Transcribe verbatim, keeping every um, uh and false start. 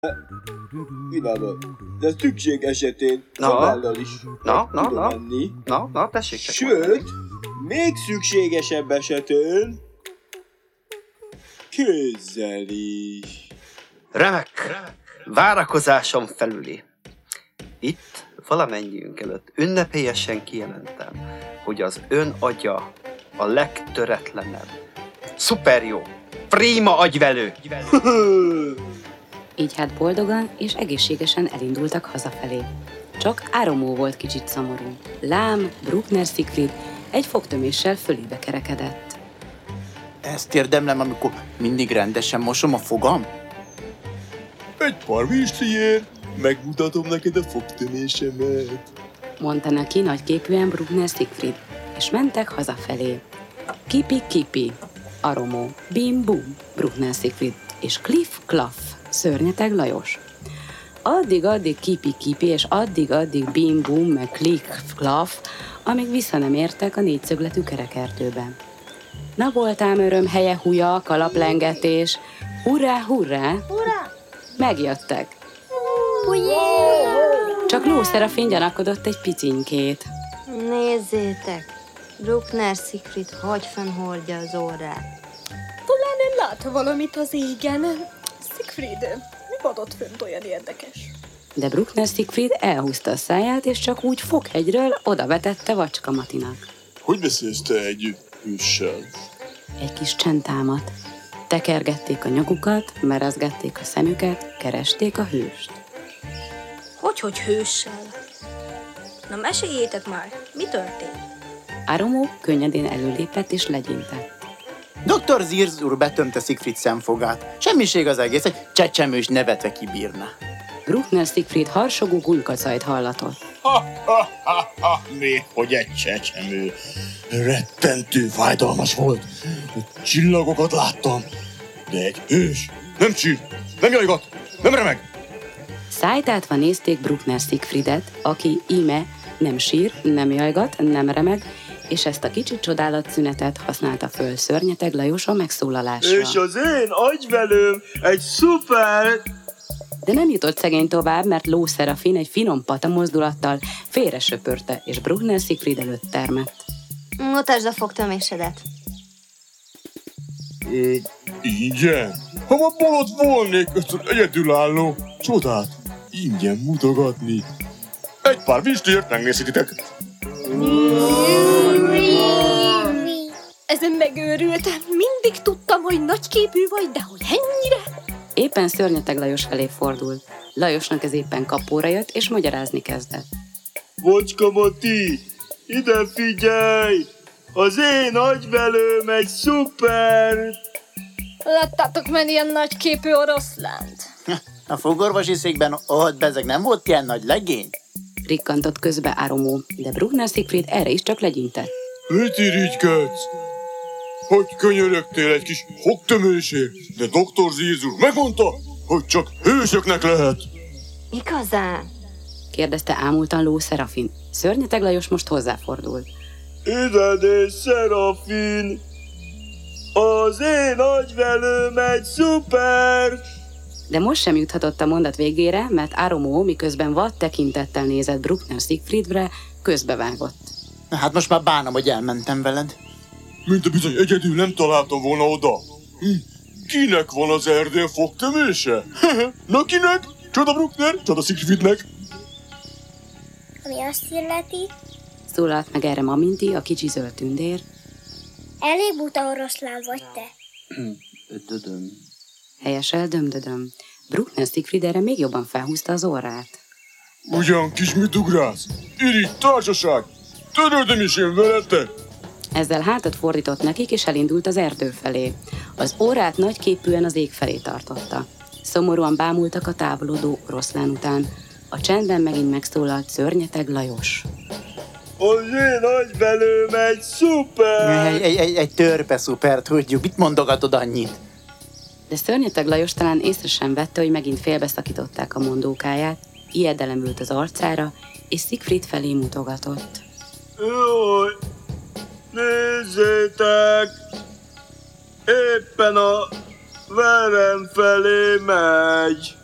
Pillanat. De szükség esetén Na? Szabállal is Na, na, tudom na. menni. Na, na, tessék csak Sőt, mondani. még szükségesebb esetén kézzel is. Remek! Várakozásom felüli. Itt valamennyiünk előtt ünnepélyesen kijelentem, hogy az ön agya a legtöretlenebb, szuper jó, prima agyvelő. Így hát boldogan és egészségesen elindultak hazafelé. Csak Áromó volt kicsit szomorú. Lám, Bruckner Siegfried egy fogtöméssel fölébe kerekedett. Ezt érdemlem, amikor mindig rendesen mosom a fogam? Egy pár viszliért megmutatom neked a fogtömésemet. Mondta neki nagyképűen Bruckner Siegfried, és mentek hazafelé. Kipi-kipi, Áromó, bim-bum, Bruckner Siegfried, és kliff-klaff, Szörnyeteg Lajos. Addig-addig kipi-kipi, és addig-addig bim-bum, meg kliff-klaff, amíg vissza nem értek a négyszögletű kerekertőbe. Na voltám öröm, helye húja, kalaplengetés, hurrá, hurrá! Ura! Megjöttek. Ujjé! Csak Ló Szerafin gyanakodott egy picinkét. Nézzétek! Bruckner Siegfried hogy fennhordja az órát. Talán ön lát valamit az égen. Siegfried, mi van ott fönt olyan érdekes? De Bruckner Siegfried elhúzta a száját, és csak úgy foghegyről odavetette Vacska Matinak. Hogy beszélsz te egy hőssel? Egy kis csend támadt. Tekergették a nyakukat, merezgették a szemüket, keresték a hőst. Hogy-hogy hőssel? Na meséljétek már, mi történt? Áromó könnyedén előlépett és legyintett. doktor Zirz úr betömte Siegfried szemfogát. Semmiség az egész, egy csecsemő is nevetve kibírna. Bruckner Siegfried harsogó gulykacajt hallatott. Ha, ha, ha, ha, még hogy egy csecsemő. Rettentő fájdalmas volt. Csillagokat láttam. De egy hős nem csír, nem jajgat, nem remeg. Szájtátva nézték Bruckner Siegfriedet, aki íme nem sír, nem jajgat, nem remeg, és ezt a kicsi csodálatszünetet használta föl Szörnyeteg Lajos a megszólalásra. És az én agyvelőm egy szuper... De nem jutott szegény tovább, mert Ló Szerafin egy finom pata mozdulattal félre söpörte, és Bruckner Siegfried előtt termett. Mutasd a fogtömésedet. Ö, ingyen? Ha ma bolond volnék, ezt az egyedülálló csodát ingyen mutogatni. Egy pár viszliért megnézhetitek. Ezen megőrültem, mindig tudtam, hogy nagyképű vagy, de hogy ennyire? Éppen Szörnyeteg Lajos felé fordult. Lajosnak ez éppen kapóra jött, és magyarázni kezdett. Vacska Mati, ide figyelj! Az én agyvelőm egy szuper... Láttátok már ilyen nagyképű oroszlánt? A fogorvosi székben ott bezeg nem volt ilyen nagy legény? Rikkantott közbe Áromó, de Bruckner Siegfried erre is csak legyintett. Mit irigykedsz? Hogy könyörögtél egy kis fogtömésért? De doktor Zirz úr megmondta, hogy csak hősöknek lehet. Igazán? Kérdezte ámultan Ló Szerafin. Szörnyeteg Lajos most hozzáfordult. Ide nézz, Szerafin! Az én agyvelőm egy szuper... De most sem juthatott a mondat végére, mert Áromó, miközben vad tekintettel nézett Bruckner Siegfriedre, közbevágott. Na hát most már bánom, hogy elmentem veled. Mint a bizony egyedül nem találtam volna oda. Hm. Kinek van az erdén fogtömése? Na kinek? Csoda Bruckner, csoda Siegfriednek. Ami azt illeti, Szólalt meg erre Maminti, a kicsi zöld tündér. elég buta oroszlán vagy te. Dödöm. Helyesel dömdödöm. Bruckner Siegfried erre még jobban felhúzta az orrát. Ugyan kis mit ugrálsz? Irigy társaság! Törődöm is én veletek! Ezzel hátat fordított nekik, és elindult az erdő felé. Az órát nagyképűen az ég felé tartotta. Szomorúan bámultak a távolodó oroszlán után. A csendben megint megszólalt Szörnyeteg Lajos. Az én agyvelőm egy szuper! Egy, egy, egy, egy törpe szuper, tudjuk. Mit mondogatod annyit? De Szörnyeteg Lajos talán észre sem vette, hogy megint félbeszakították a mondókáját, ijedelem ült az arcára, és Siegfried felé mutogatott. Jaj, nézzétek! Éppen a verem felé megy.